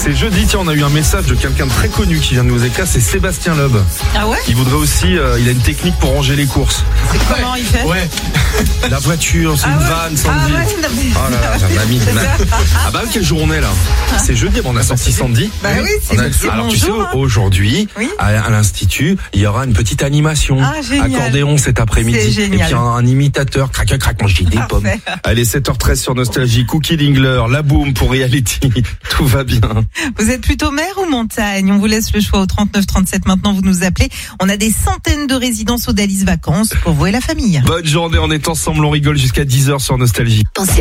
C'est jeudi, tiens, on a eu un message de quelqu'un de très connu qui vient de nous écrire, c'est Sébastien Loeb. Ah ouais? Il voudrait aussi, il a une technique pour ranger les courses. C'est comment il fait? Ouais. La voiture, c'est une vanne, Sandy. Oh là là, j'ai un ami. Ah bah quelle journée là. C'est jeudi, on a sorti Sandy. Bah oui, c'est alors mon tu sais, jour, hein. Aujourd'hui, Oui. à l'Institut, il y aura une petite animation. Ah, génial. Accordéon cet après-midi. C'est Et génial. puis un imitateur, crac, manger des pommes. Allez, 7h13 sur Nostalgie, Cookie Dingler, la boom pour Reality. Tout va bien. Vous êtes plutôt mer ou montagne? On vous laisse le choix au 3937. Maintenant, vous nous appelez. On a des centaines de résidences Odalis Vacances pour vous et la famille. Bonne journée, on est ensemble, on rigole jusqu'à 10h sur Nostalgie.